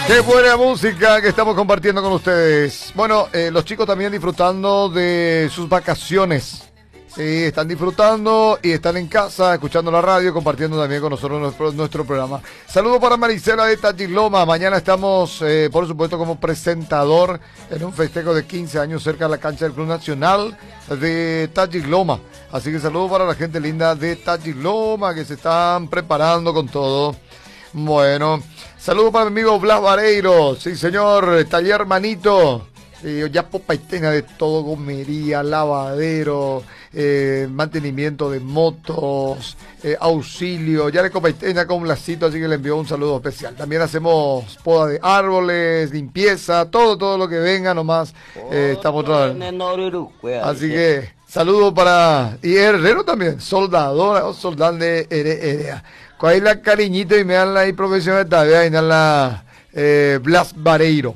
Qué buena música que estamos compartiendo con ustedes. Bueno, los chicos también disfrutando de sus vacaciones. Sí, están disfrutando y están en casa, escuchando la radio, compartiendo también con nosotros nuestro programa. Saludos para Marisela de Tagiloma. Mañana estamos, por supuesto, como presentador en un festejo de 15 años cerca de la cancha del Club Nacional de Tagiloma. Así que saludos para la gente linda de Tagiloma que se están preparando con todo. Bueno, saludos para mi amigo Blas Vareiro. Sí, señor, taller Manito. Ya popaitena de todo, gomería, lavadero, mantenimiento de motos, auxilio, ya le copaitena con Blasito, así que le envío un saludo especial. También hacemos poda de árboles, limpieza, todo lo que venga nomás, estamos trabajando. Así que saludo para, y herrero también, soldadora, soldado de Herea. Con ahí la cariñito y me dan la profesión de tarea y me dan la Blas Vareiro.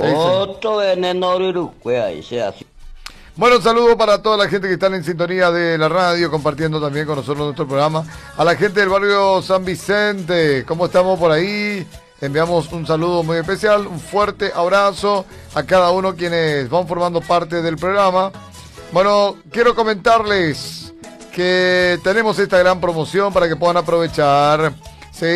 Bueno, saludos para toda la gente que está en sintonía de la radio, compartiendo también con nosotros nuestro programa. A la gente del barrio San Vicente, ¿cómo estamos por ahí? Enviamos un saludo muy especial, un fuerte abrazo a cada uno quienes van formando parte del programa. Bueno, quiero comentarles que tenemos esta gran promoción para que puedan aprovechar. Sí,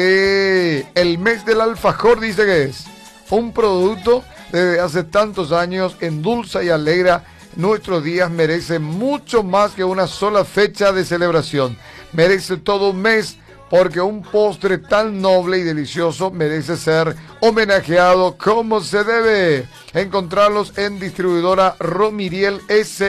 el mes del alfajor dice que es un producto desde hace tantos años, endulza y alegra nuestros días, merece mucho más que una sola fecha de celebración. Merece todo un mes, porque un postre tan noble y delicioso merece ser homenajeado como se debe. Encontrarlos en distribuidora Romiriel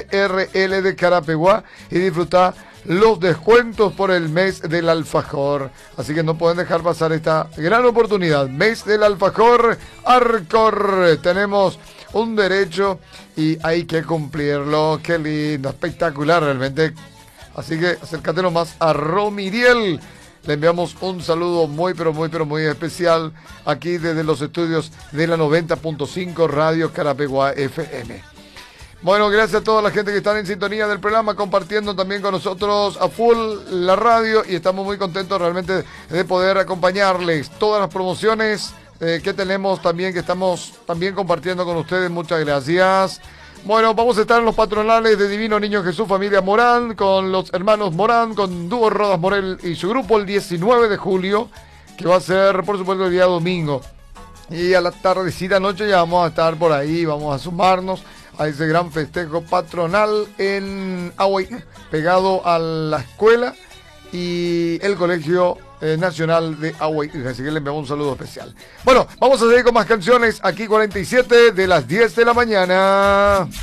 SRL de Carapeguá y disfrutar los descuentos por el mes del alfajor. Así que no pueden dejar pasar esta gran oportunidad. Mes del alfajor Arcor. Tenemos un derecho y hay que cumplirlo. Qué lindo, espectacular realmente. Así que acércate nomás a Romiriel. Le enviamos un saludo muy especial aquí desde los estudios de la 90.5 Radio Carapeguá FM. Bueno, gracias a toda la gente que está en sintonía del programa, compartiendo también con nosotros a full la radio, y estamos muy contentos realmente de poder acompañarles. Todas las promociones que tenemos también, que estamos también compartiendo con ustedes, muchas gracias. Bueno, vamos a estar en los patronales de Divino Niño Jesús Familia Morán, con los hermanos Morán, con Dúo Rodas Morel y su grupo el 19 de julio, que va a ser, por supuesto, el día domingo. Y a la tardecita noche ya vamos a estar por ahí, vamos a sumarnos a ese gran festejo patronal en Agua, pegado a la escuela y el Colegio Nacional de Agua. Así que le enviamos un saludo especial. Bueno, vamos a seguir con más canciones aquí 47 de las 10 de la mañana.